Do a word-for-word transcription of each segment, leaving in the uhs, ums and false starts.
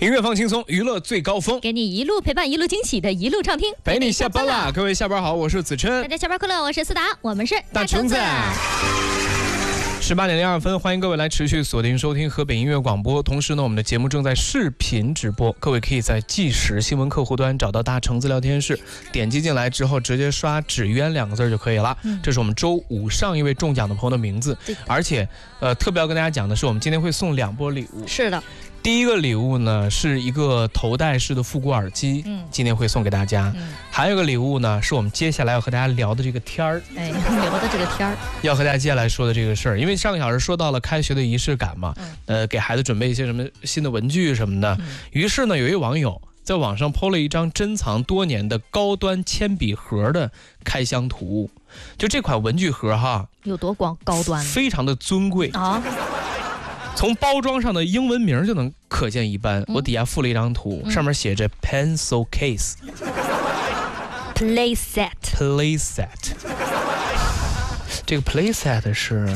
音乐放轻松，娱乐最高峰， 给你一路陪伴，一路惊喜的一路畅听， 陪你下班啦！各位下班好，我是子琛， 大家下班快乐，我是思达，我们是大橙子。十八点零二分，欢迎各位来持续锁定收听河北音乐广播。同时呢，我们的节目正在视频直播，各位可以在即时新闻客户端找到大橙子聊天室，点击进来之后直接刷纸鸢两个字就可以了。嗯、这是我们周五上一位中奖的朋友的名字，而且呃，特别要跟大家讲的是，我们今天会送两波礼物。 是的。 第一个礼物呢是一个头戴式的复古耳机，嗯，今天会送给大家。嗯，还有一个礼物呢是我们接下来要和大家聊的这个天儿， 哎，聊的这个天儿， 要和大家接下来说的这个事儿。因为上个小时说到了开学的仪式感嘛，嗯、呃，给孩子准备一些什么新的文具什么的。嗯、于是呢，有一位网友在网上 po 了一张珍藏多年的高端铅笔盒的开箱图。就这款文具盒哈， 有多广高端， 非常的尊贵啊。从包装上的英文名就能可见一斑。嗯、我底下附了一张图，嗯、上面写着 pencil case。play set。play set。这个 play set 是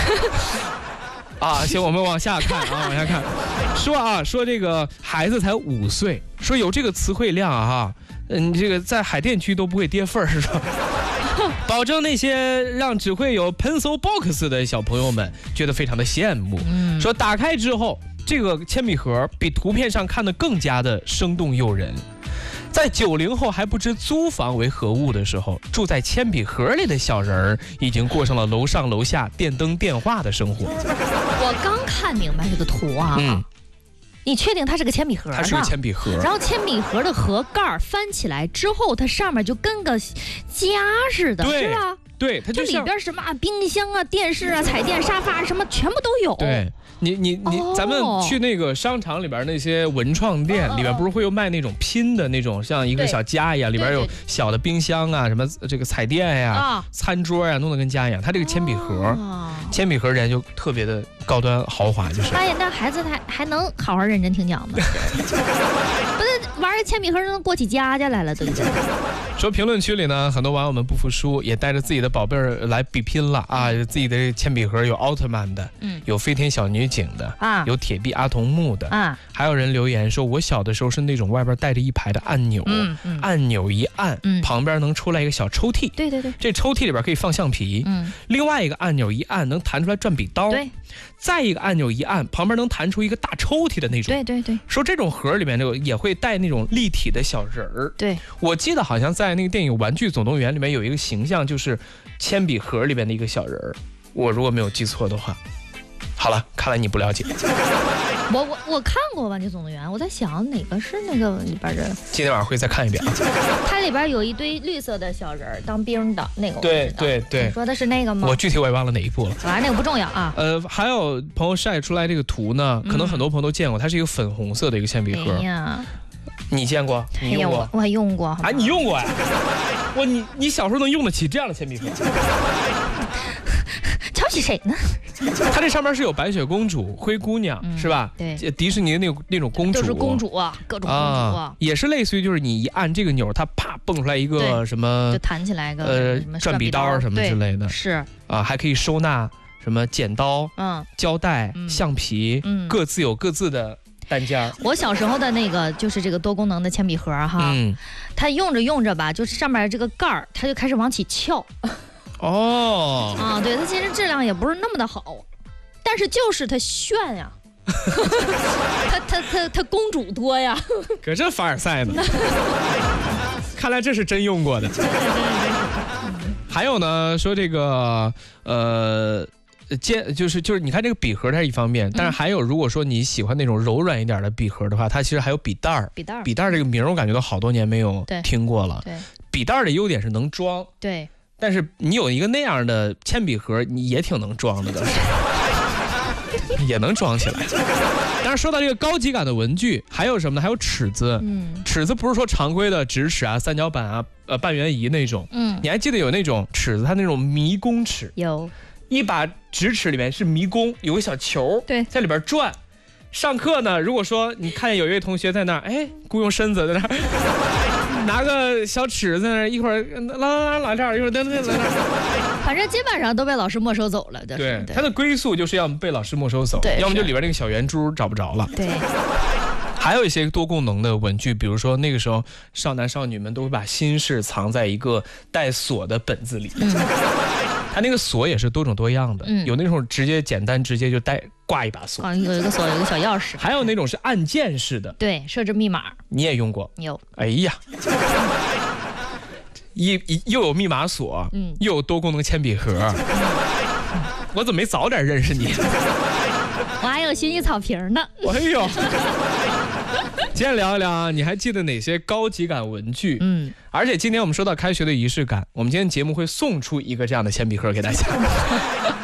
啊，行，我们往下看啊，往下看。说啊，说这个孩子才五岁，说有这个词汇量啊，嗯，这个在海淀区都不会跌份儿，是吧？保证那些让只会有 pencil box 的小朋友们觉得非常的羡慕。嗯、说打开之后，这个铅笔盒比图片上看的更加的生动诱人。在九零后还不知租房为何物的时候，住在铅笔盒里的小人儿已经过上了楼上楼下电灯电话的生活。 我刚看明白这个图啊。嗯，你确定它是个铅笔盒？ 它是个铅笔盒， 然后铅笔盒的盒盖翻起来之后，它上面就跟个家似的，是吧？ 对，它就里边什么啊，冰箱啊、电视啊、彩电、沙发什么全部都有。 对，你你你，哦、咱们去那个商场里边那些文创店，哦、里边不是会有卖那种拼的那种，像一个小家一样，里边有小的冰箱啊，什么这个彩电呀、啊、餐桌呀，弄得跟家一样。它这个铅笔盒，哦、铅笔盒人家就特别的高端豪华，就是。 哎呀，那孩子还还能好好认真听讲吗？不是玩铅笔盒能过起家家来了，对不对？ 说评论区里呢，很多网友们不服输，也带着自己的宝贝儿来比拼了啊！自己的铅笔盒有奥特曼的，嗯，有飞天小女警的啊，有铁臂阿童木的啊，还有人留言说，我小的时候是那种外边带着一排的按钮，嗯嗯、按钮一按，嗯、旁边能出来一个小抽屉， 对对对， 这抽屉里边可以放橡皮，嗯，另外一个按钮一按能弹出来转笔刀， 对， 再一个按钮一按旁边能弹出一个大抽屉的那种， 对对对， 说这种盒里面这个也会带那种立体的小人儿， 对， 我记得好像在那个电影《玩具总动员》里面有一个形象，就是铅笔盒里边的一个小人儿，我如果没有记错的话。好了，看来你不了解。 我我我看过《玩具总动员》，我在想哪个是那个里边的。 今天晚上会再看一遍啊。 它里边有一堆绿色的小人儿当兵的那个。 对对对。 你说的是那个吗？ 我具体我也忘了哪一部了。 反正那个不重要啊。 呃，还有朋友晒出来这个图呢，可能很多朋友都见过，它是一个粉红色的一个铅笔盒。 哎呀， 你见过？你用过？ 我还用过。 啊，你用过呀？我你你小时候能用得起这样的铅笔盒？ 瞧起谁呢？ 它这上面是有白雪公主、灰姑娘，嗯、是吧？ 对， 迪士尼的那种那种公主， 都是公主啊，各种公主啊， 啊也是类似于就是你一按这个钮，它啪蹦出来一个什么， 就弹起来一个呃转笔刀什么之类的， 是啊，还可以收纳什么剪刀、嗯、胶带、嗯、橡皮，嗯，各自有各自的单件。 我小时候的那个就是这个多功能的铅笔盒哈，嗯，它用着用着吧，就是上面这个盖儿，它就开始往起翘。 哦， 啊，对，它其实质量也不是那么的好，但是就是它炫呀，它它它它公主多呀。 可这凡尔赛呢？看来这是真用过的。还有呢，说这个呃。尖就是就是你看这个笔盒它是一方面，但是还有如果说你喜欢那种柔软一点的笔盒的话，它其实还有笔袋儿。 笔袋儿， 笔袋儿这个名我感觉都好多年没有听过了。 对， 笔袋儿的优点是能装。 对， 但是你有一个那样的铅笔盒，你也挺能装的的，也能装起来。但是说到这个高级感的文具，还有什么呢？还有尺子。嗯，尺子不是说常规的直尺啊、三角板啊、呃半圆仪那种。嗯，你还记得有那种尺子，它那种迷宫尺？ 有。 一把直尺里面是迷宫，有个小球， 对， 在里边转。上课呢，如果说你看见有一位同学在那儿，哎，雇佣身子在那儿，拿个小尺在那儿，一会儿拉拉拉拉这儿，一会儿噔噔噔噔， 反正基本上都被老师没收走了。 对，对，他的归宿就是要被老师没收走，要么就里边那个小圆珠找不着了。 对。 还有一些多功能的文具，比如说那个时候少男少女们都会把心事藏在一个带锁的本子里。嗯，它那个锁也是多种多样的，嗯、有那种直接简单直接就带挂一把锁， 啊，有一个锁，有一个小钥匙， 还有那种是按键式的， 对，设置密码。 你也用过？ 有。 哎呀，一一又有密码锁，嗯，又有多功能铅笔盒，我怎么没早点认识你？ 我还有薰衣草瓶呢。 哎呦。今天聊一聊啊，你还记得哪些高级感文具？嗯，而且今天我们说到开学的仪式感，我们今天节目会送出一个这样的铅笔盒给大家。